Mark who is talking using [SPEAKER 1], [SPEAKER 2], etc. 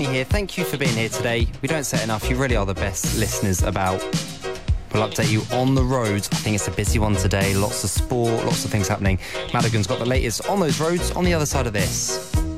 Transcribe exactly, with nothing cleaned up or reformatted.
[SPEAKER 1] Here, thank you for being here today. We don't say it enough, you really are the best listeners about. We'll update you on the roads. I think it's a busy one today, lots of sport, lots of things happening. Madigan's got the latest on those roads on the other side of this.